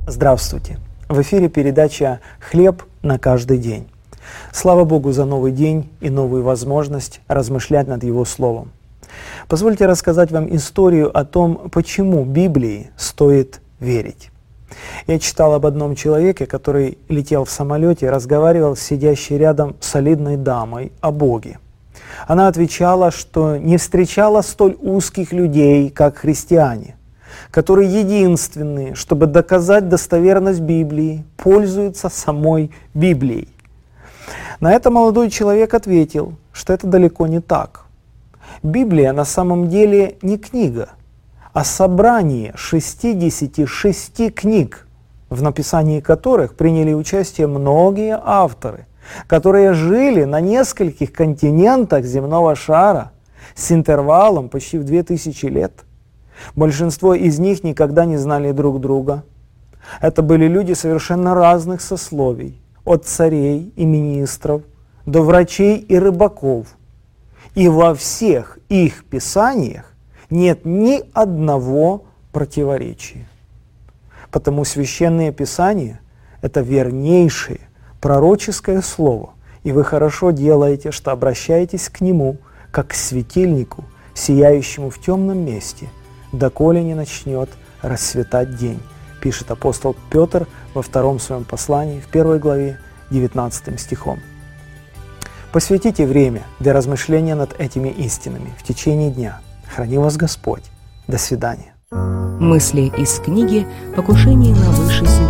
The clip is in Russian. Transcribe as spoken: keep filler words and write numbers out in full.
Здравствуйте! В эфире передача «Хлеб на каждый день». Слава Богу за новый день и новую возможность размышлять над Его Словом. Позвольте рассказать вам историю о том, почему Библии стоит верить. Я читал об одном человеке, который летел в самолете и разговаривал с сидящей рядом солидной дамой о Боге. Она отвечала, что не встречала столь узких людей, как христиане, которые единственные, чтобы доказать достоверность Библии, пользуются самой Библией. На это молодой человек ответил, что это далеко не так. Библия на самом деле не книга, а собрание шестидесяти шести книг, в написании которых приняли участие многие авторы, которые жили на нескольких континентах земного шара с интервалом почти в две тысячи лет. Большинство из них никогда не знали друг друга. Это были люди совершенно разных сословий, от царей и министров до врачей и рыбаков. И во всех их писаниях нет ни одного противоречия. Потому священные писания – это вернейшее пророческое слово, и вы хорошо делаете, что обращаетесь к нему, как к светильнику, сияющему в темном месте, доколе не начнет расцветать день, пишет апостол Петр во втором своем послании, в первой главе, девятнадцатым стихом. Посвятите время для размышления над этими истинами в течение дня. Храни вас Господь. До свидания. Мысли из книги «Покушение на высший